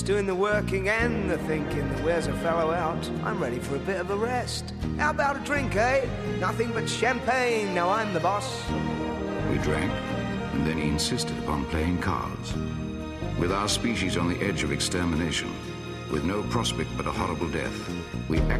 doing the working and the thinking that wears a fellow out. I'm ready for a bit of a rest. How about a drink, eh? Nothing but champagne, now I'm the boss. We drank, and then he insisted upon playing cards. With our species on the edge of extermination, with no prospect but a horrible death, we